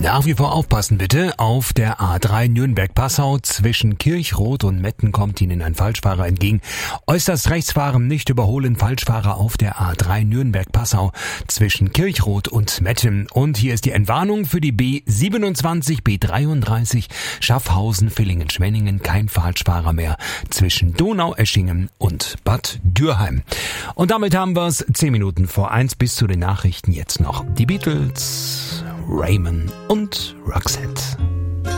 Nach wie vor aufpassen bitte. Auf der A3 Nürnberg-Passau zwischen Kirchroth und Metten kommt Ihnen ein Falschfahrer entgegen. Äußerst rechts fahren, nicht überholen. Falschfahrer auf der A3 Nürnberg-Passau zwischen Kirchroth und Metten. Und hier ist die Entwarnung für die B27, B33 Schaffhausen-Villingen-Schwenningen. Kein Falschfahrer mehr zwischen Donaueschingen und Bad Dürheim. Und damit haben wir es 10 Minuten vor 1 bis zu den Nachrichten. Jetzt noch die Beatles, Raymond und Roxette.